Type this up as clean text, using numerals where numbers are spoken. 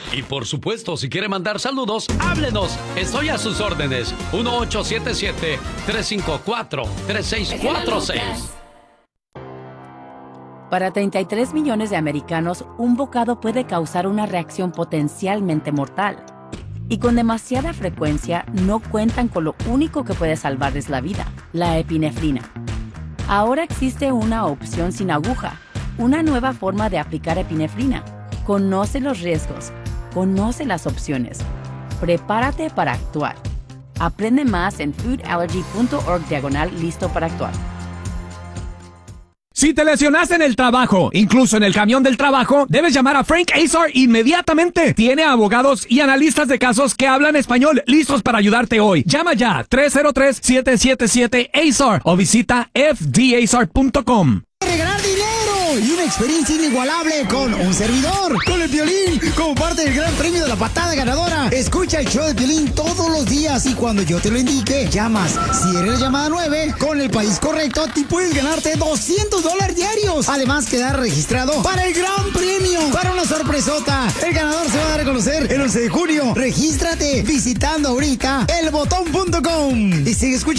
Y por supuesto, si quiere mandar saludos, háblenos. Estoy a sus órdenes. 1877-354-3646. Para 33 millones de americanos, un bocado puede causar una reacción potencialmente mortal. Y con demasiada frecuencia, no cuentan con lo único que puede salvarles la vida, la epinefrina. Ahora existe una opción sin aguja, una nueva forma de aplicar epinefrina. Conoce los riesgos, conoce las opciones. Prepárate para actuar. Aprende más en foodallergy.org/listo para actuar. Si te lesionaste en el trabajo, incluso en el camión del trabajo, debes llamar a Frank Azar inmediatamente. Tiene abogados y analistas de casos que hablan español listos para ayudarte hoy. Llama ya 303-777-AZAR o visita fdazar.com. Regalar dinero y una experiencia inigualable con un servidor, con el Piolín, como parte del gran premio de la patada ganadora. Escucha el show de Piolín todos los días y cuando yo te lo indique, llamas. Si eres la llamada 9, con el país correcto, te puedes ganarte $200 diarios. Además, quedar registrado para el gran premio, para una sorpresota. El ganador se va a dar a conocer el 11 de junio. Regístrate visitando ahorita elbotón.com y sigue escuchando